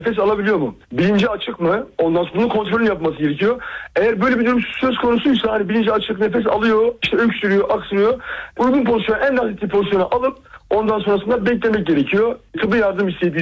Nefes alabiliyor mu? Bilinci açık mı? Ondan sonra bunun kontrolünü yapması gerekiyor. Eğer böyle bir durum söz konusuysa hani bilinci açık, nefes alıyor, işte öksürüyor, aksırıyor. Uygun pozisyona, en nazik pozisyona alıp ondan sonrasında beklemek gerekiyor. Tıbbi yardım isteyip